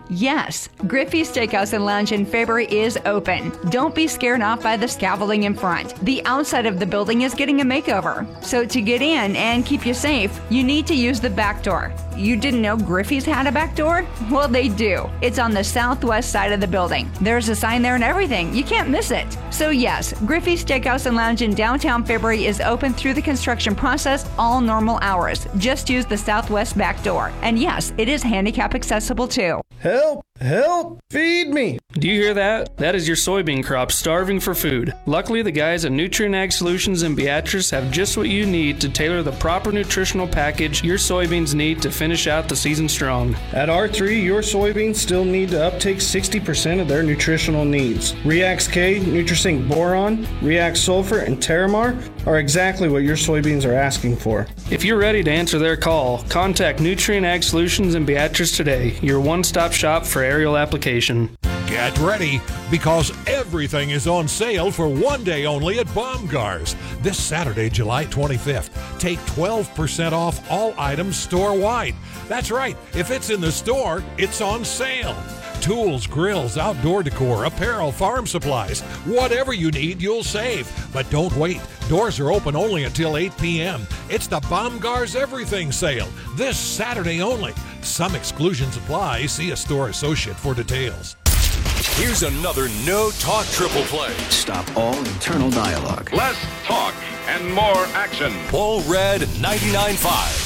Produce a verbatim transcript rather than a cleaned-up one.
Yes, Griffey's Steakhouse and Lounge in Fairbury is open. Don't be scared off by the scaffolding in front. The outside of the building is getting a makeover. So to get in and keep you safe, you need to use the back door. You didn't know Griffey's had a back door? Well, they do. It's on the southwest side of the building. There's a sign there and everything. You can't miss it. So yes, Griffey's Steakhouse and Lounge in downtown Fairbury is open through the construction process, all normal hours. Just use the southwest back door. And yes, it is handicap accessible too. Help! Help! Feed me! Do you hear that? That is your soybean crop starving for food. Luckily, the guys at Nutrien Ag Solutions in Beatrice have just what you need to tailor the proper nutritional package your soybeans need to finish out the season strong. At R three, your soybeans still need to uptake sixty percent of their nutritional needs. Reax K, Nutrisync Boron, Reax Sulfur, and Terramar are exactly what your soybeans are asking for. If you're ready to answer their call, contact Nutrien Ag Solutions in Beatrice today, your one-stop shop for aerial application. Get ready, because everything is on sale for one day only at Baumgars. This Saturday, July twenty-fifth, take twelve percent off all items store-wide. That's right, if it's in the store, it's on sale. Tools, grills, outdoor decor, apparel, farm supplies, whatever you need, you'll save. But don't wait. Doors are open only until eight p.m. It's the Baumgars Everything Sale, this Saturday only. Some exclusions apply. See a store associate for details. Here's another No Talk Triple Play. Stop all internal dialogue. Less talk and more action. All Red ninety-nine point five.